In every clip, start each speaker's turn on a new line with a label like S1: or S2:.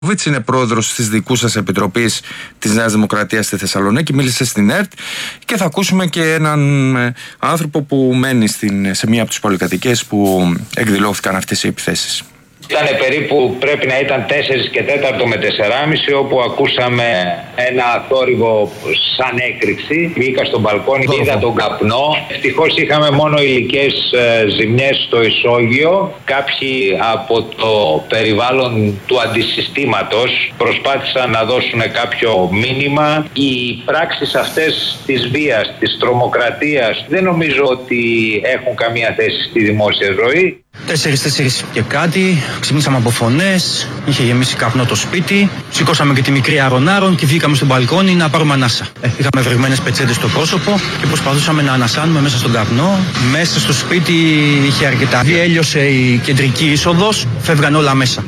S1: Βίτς είναι πρόεδρος της δικού σας επιτροπής της Νέας Δημοκρατίας στη Θεσσαλονίκη, μίλησε στην ΕΡΤ και θα ακούσουμε και έναν άνθρωπο που μένει σε μία από τις πολυκατοικίες που εκδηλώθηκαν αυτές οι επιθέσεις.
S2: Ήταν περίπου, πρέπει να ήταν 4 και 4 με 4,5, όπου ακούσαμε ένα θόρυβο σαν έκρηξη. Βγήκα στο μπαλκόνι και είδα τον καπνό. Ευτυχώς είχαμε μόνο υλικές ζημιές στο ισόγειο. Κάποιοι από το περιβάλλον του αντισυστήματος προσπάθησαν να δώσουν κάποιο μήνυμα. Οι πράξεις αυτές της βίας, της τρομοκρατίας, δεν νομίζω ότι έχουν καμία θέση στη δημόσια ζωή.
S3: 4 και κάτι, ξυπνήσαμε από φωνές, είχε γεμίσει καπνό το σπίτι, σηκώσαμε και τη μικρή Αρονάρων και βγήκαμε στο μπαλκόνι να πάρουμε ανάσα. Είχαμε βρεγμένες πετσέτες στο πρόσωπο και προσπαθούσαμε να ανασάνουμε μέσα στον καπνό. Μέσα στο σπίτι είχε αρκετά. Έλειωσε η κεντρική είσοδος, φεύγαν όλα μέσα.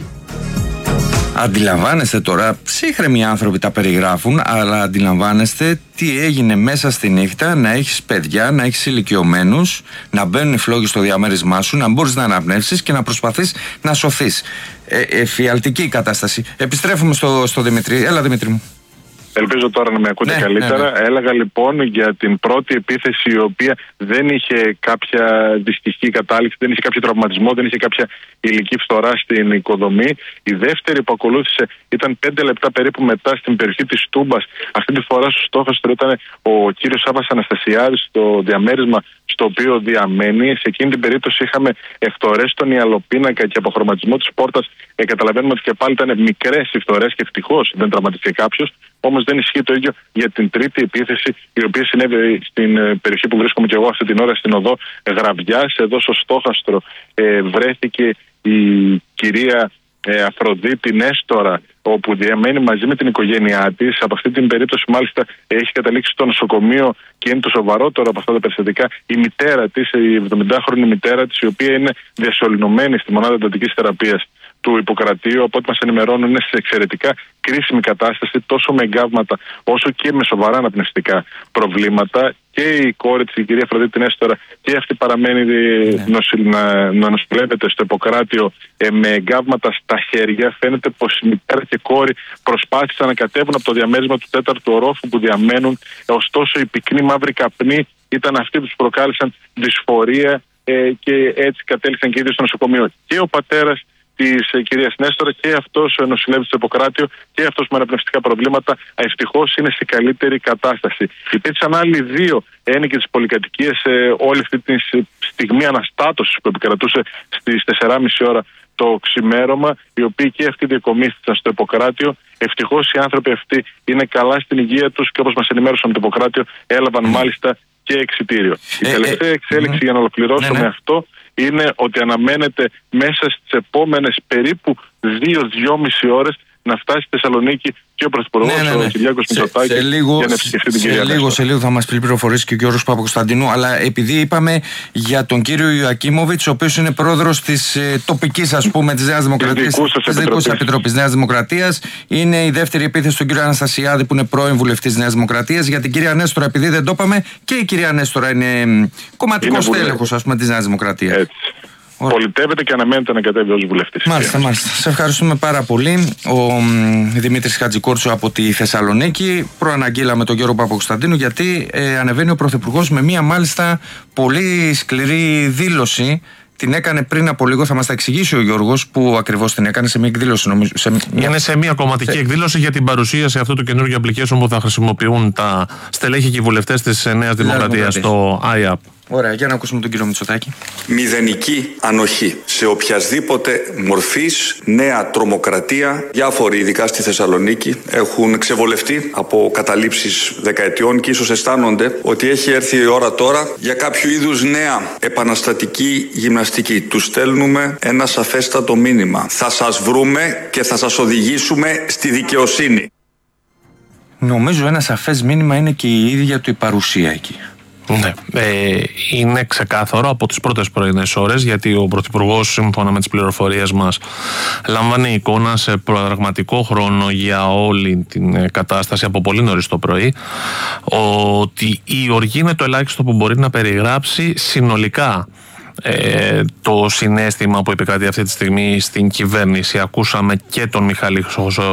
S1: Αντιλαμβάνεστε τώρα, ψύχρεμοι άνθρωποι τα περιγράφουν, αλλά αντιλαμβάνεστε τι έγινε μέσα στη νύχτα, να έχεις παιδιά, να έχεις ηλικιωμένους, να μπαίνουν οι φλόγοι στο διαμέρισμά σου, να μπορείς να αναπνεύσεις και να προσπαθείς να σωθείς. Εφιαλτική κατάσταση. Επιστρέφουμε στο Δημήτρη. Έλα, Δημήτρη μου.
S4: Ελπίζω τώρα να με ακούτε καλύτερα. Ναι. Έλεγα λοιπόν για την πρώτη επίθεση, η οποία δεν είχε κάποια δυστυχή κατάληξη, δεν είχε κάποιο τραυματισμό, δεν είχε κάποια υλική φθορά στην οικοδομή. Η δεύτερη που ακολούθησε ήταν 5 λεπτά περίπου μετά στην περιοχή της Τούμπας. Αυτή τη φορά στο στόχαστρο ήταν ο κύριος Σάββας Αναστασιάδης, στο διαμέρισμα στο οποίο διαμένει. Σε εκείνη την περίπτωση είχαμε εκτορές στον ιαλοπίνακα και αποχρωματισμό της πόρτας. Καταλαβαίνουμε ότι και πάλι ήταν μικρές οι φθορές και ευτυχώς δεν τραυματίστηκε κάποιος. Όμως δεν ισχύει το ίδιο για την τρίτη επίθεση, η οποία συνέβη στην περιοχή που βρίσκομαι και εγώ αυτή την ώρα, στην οδό Γραβιάς. Εδώ στο στόχαστρο βρέθηκε η κυρία Αφροδίτη Νέστορα, όπου διαμένει μαζί με την οικογένειά της. Από αυτή την περίπτωση, μάλιστα, έχει καταλήξει στο νοσοκομείο και είναι το σοβαρότερο από αυτά τα περιστατικά η μητέρα της, η 70χρονη μητέρα της, η οποία είναι διασωληνωμένη στη μονάδα εντατικής θεραπείας του Ιπποκρατείου. Από ό,τι μας ενημερώνουν, είναι σε εξαιρετικά κρίσιμη κατάσταση, τόσο με εγκάβματα όσο και με σοβαρά αναπνευστικά προβλήματα. Και η κόρη της, η κυρία Αφροδίτη Νέστορα, και αυτή παραμένει να νοσηλεύεται στο Ιπποκράτειο με εγκάβματα στα χέρια. Φαίνεται πως η μητέρα και η κόρη προσπάθησαν να κατέβουν από το διαμέρισμα του 4ου ορόφου που διαμένουν. Ωστόσο, οι πυκνοί μαύροι καπνοί ήταν αυτοί που τους προκάλεσαν δυσφορία και έτσι κατέληξαν και ήδη στο νοσοκομείο. Και ο πατέρας της κυρίας Νέστορα και αυτός νοσηλεύει στο Ιπποκράτειο και αυτός με αναπνευστικά προβλήματα, ευτυχώς είναι σε καλύτερη κατάσταση. Υπήρξαν άλλοι 2 ένοικοι της πολυκατοικίας όλη αυτή τη στιγμή αναστάτωσης που επικρατούσε στις 4,5 ώρα το ξημέρωμα, οι οποίοι και αυτοί διακομίστησαν στο Ιπποκράτειο. Ευτυχώς οι άνθρωποι αυτοί είναι καλά στην υγεία τους και όπως μας ενημέρωσαν το Ιπποκράτειο, έλαβαν μάλιστα και εξιτήριο. Η τελευταία εξέλιξη, για να ολοκληρώσω με αυτό, είναι ότι αναμένεται μέσα στις επόμενες περίπου 2-2,5 ώρες να φτάσει στη Θεσσαλονίκη και ο Πρωθυπουργός, ο Κυριάκος Μητσοτάκης, για να επισκεφτεί την κυρία Νέστορα.
S1: Σε λίγο θα μας πει πληροφορίες και ο Γιώργος Παπακοσταντινού, αλλά επειδή είπαμε για τον κύριο Ιωακίμοβιτς, ο οποίος είναι πρόεδρος της τοπικής, ας πούμε, της Νέας Δημοκρατίας, της δικής επιτροπής Νέας Δημοκρατίας, είναι η δεύτερη επίθεση στον κύριο Αναστασιάδη, που είναι πρώην βουλευτής της Νέας Δημοκρατίας. Για την κυρία Νέστορα, επειδή δεν το είπαμε, και η κυρία Νέστορα είναι κομματικός τέλεχος, ας πούμε, της Νέας Δημοκρατίας.
S4: Πολιτεύεται και αναμένεται να κατέβει ως βουλευτής.
S1: Μάλιστα. Σε ευχαριστούμε πάρα πολύ. Ο Δημήτρης Χατζικόρτσου από τη Θεσσαλονίκη. Προαναγγείλαμε τον Γιώργο Παπακοσταντίνου, γιατί ανεβαίνει ο Πρωθυπουργός με μία μάλιστα πολύ σκληρή δήλωση. Την έκανε πριν από λίγο, θα μας τα εξηγήσει ο Γιώργος που ακριβώς την έκανε, σε μια εκδήλωση, νομίζω.
S5: Είναι σε μια κομματική εκδήλωση για την παρουσίαση αυτού του καινούργιου application που θα χρησιμοποιούν τα στελέχη και οι βουλευτές της Νέας Δημοκρατίας, το iApp.
S1: Ωραία, για να ακούσουμε τον κύριο Μητσοτάκη.
S6: Μηδενική ανοχή σε οποιασδήποτε μορφής νέα τρομοκρατία. Διάφοροι, ειδικά στη Θεσσαλονίκη, έχουν ξεβολευτεί από καταλήψεις δεκαετιών και ίσως αισθάνονται ότι έχει έρθει η ώρα τώρα για κάποιο είδους νέα επαναστατική γυμναστική. Τους στέλνουμε ένα σαφέστατο μήνυμα. Θα σας βρούμε και θα σας οδηγήσουμε στη δικαιοσύνη.
S1: Νομίζω ένα σαφές μήνυμα είναι και η ίδια του η παρουσία εκεί.
S5: Ναι, είναι ξεκάθαρο από τις πρώτες πρωινές ώρες, γιατί ο Πρωθυπουργός, σύμφωνα με τις πληροφορίες μας, λαμβάνει εικόνα σε πραγματικό χρόνο για όλη την κατάσταση από πολύ νωρίς το πρωί, ότι η οργή είναι το ελάχιστο που μπορεί να περιγράψει συνολικά το συναίσθημα που επικρατεί αυτή τη στιγμή στην κυβέρνηση. Ακούσαμε και τον Μιχάλη